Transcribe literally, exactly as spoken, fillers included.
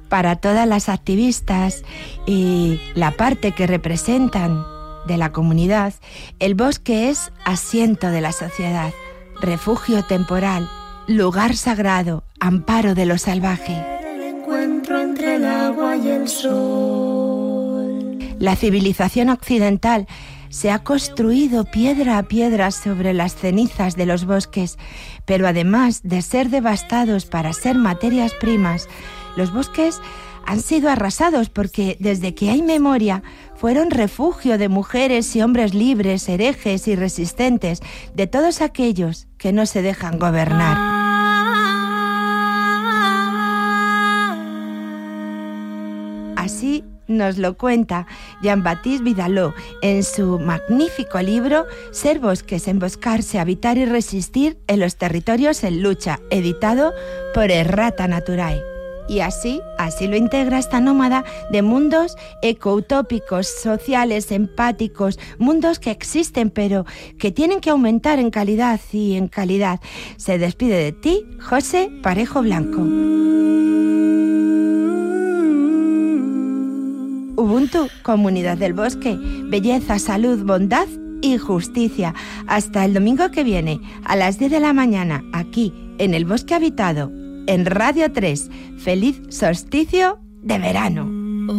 Para todas las activistas y la parte que representan de la comunidad, el bosque es asiento de la sociedad, refugio temporal, lugar sagrado, amparo de lo salvaje. El encuentro entre el agua y el sol. La civilización occidental se ha construido piedra a piedra sobre las cenizas de los bosques, pero además de ser devastados para ser materias primas, los bosques han sido arrasados porque desde que hay memoria fueron refugio de mujeres y hombres libres, herejes y resistentes, de todos aquellos que no se dejan gobernar. Así nos lo cuenta Jean-Baptiste Vidaló en su magnífico libro Ser bosques, emboscarse, habitar y resistir en los territorios en lucha, editado por Errata Naturae. Y así, así lo integra esta nómada de mundos ecoutópicos, sociales, empáticos, mundos que existen pero que tienen que aumentar en calidad y en calidad. Se despide de ti, José Parejo Blanco. Ubuntu, comunidad del bosque, belleza, salud, bondad y justicia. Hasta el domingo que viene, a las diez de la mañana, aquí, en El Bosque Habitado, en Radio tres. ¡Feliz solsticio de verano!